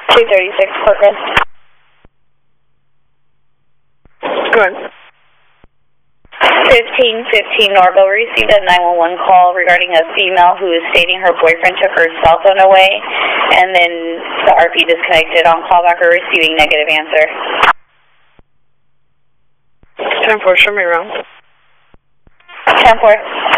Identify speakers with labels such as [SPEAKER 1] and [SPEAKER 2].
[SPEAKER 1] 236 Corcoran.
[SPEAKER 2] Go ahead.
[SPEAKER 1] 1515 Norville received a 911 call regarding a female who is stating her boyfriend took her cell phone away, and then the RP disconnected. On callback or receiving negative answer.
[SPEAKER 2] 10-4, show me around.
[SPEAKER 1] 10-4.